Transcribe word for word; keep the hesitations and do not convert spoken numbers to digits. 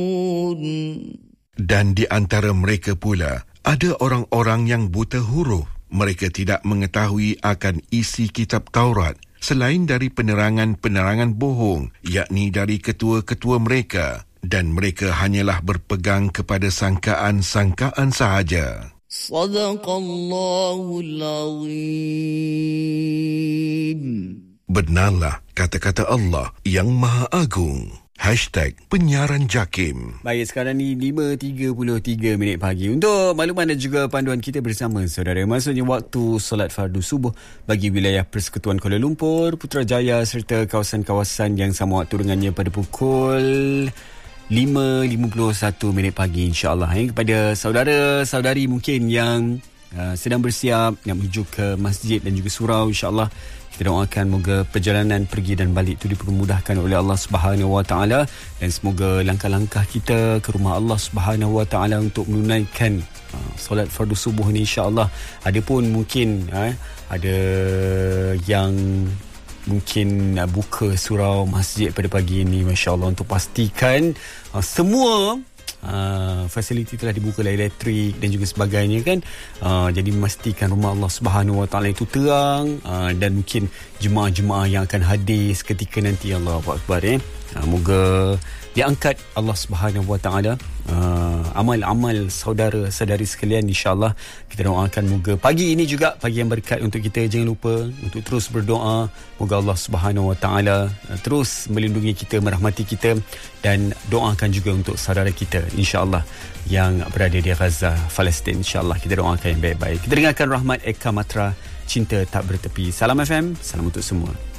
Dan di antara mereka pula ada orang-orang yang buta huruf. Mereka tidak mengetahui akan isi kitab Taurat selain dari penerangan-penerangan bohong, yakni dari ketua-ketua mereka, dan mereka hanyalah berpegang kepada sangkaan-sangkaan sahaja. Sadaqallahul Azim. Benarlah kata-kata Allah yang Maha Agung. Hashtag Penyiaran Jakim. Baik, sekarang ni lima tiga puluh tiga minit pagi. Untuk makluman dan juga panduan kita bersama saudara, maksudnya waktu solat fardu subuh bagi wilayah Persekutuan Kuala Lumpur, Putrajaya serta kawasan-kawasan yang sama waktu dengannya pada pukul lima lima puluh satu minit pagi, insyaAllah. Eh, kepada saudara-saudari mungkin yang uh, sedang bersiap nak menuju ke masjid dan juga surau, insyaAllah kita doakan moga perjalanan pergi dan balik itu dipermudahkan oleh Allah Subhanahu Wa Taala, dan semoga langkah-langkah kita ke rumah Allah Subhanahu Wa Taala untuk menunaikan uh, solat fardu subuh ni, insya-Allah. Adapun mungkin uh, ada yang mungkin uh, buka surau masjid pada pagi ini, masya-Allah, untuk pastikan uh, semua Uh, fasiliti telah dibuka oleh elektrik dan juga sebagainya, kan. Uh, jadi memastikan rumah Allah Subhanahu Wa Taala itu terang, uh, dan mungkin jemaah-jemaah yang akan hadir seketika nanti, Allahu Akbar, eh. Uh, moga diangkat Allah Subhanahu Wa Taala uh, amal-amal saudara-saudari sekalian, insya-Allah. Kita doakan moga pagi ini juga pagi yang berkat untuk kita. Jangan lupa untuk terus berdoa, moga Allah Subhanahu Wa Taala uh, terus melindungi kita, merahmati kita, dan doakan juga untuk saudara kita, insya-Allah, yang berada di Gaza, Palestin. Insya-Allah kita doakan yang baik-baik. Kita dengarkan Rahmat Eka Matra, Cinta Tak Bertepi. Salam F M, salam untuk semua.